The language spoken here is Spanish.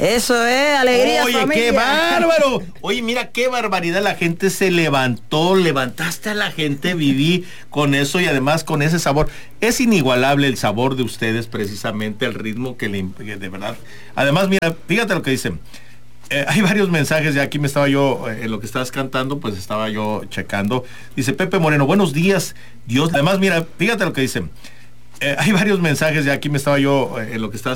Eso es, alegría, Oye, familia. qué bárbaro. Oye, mira qué barbaridad, la gente se levantó, levantaste a la gente, viví con eso y además con ese sabor. Es inigualable el sabor de ustedes, precisamente el ritmo que de verdad. Además, mira, fíjate lo que dicen. Hay varios mensajes, ya aquí me estaba yo, en lo que estabas cantando, pues estaba yo checando. Dice Pepe Moreno, buenos días, Dios. Además, mira, fíjate lo que dicen. Hay varios mensajes, ya aquí me estaba yo, en lo que estabas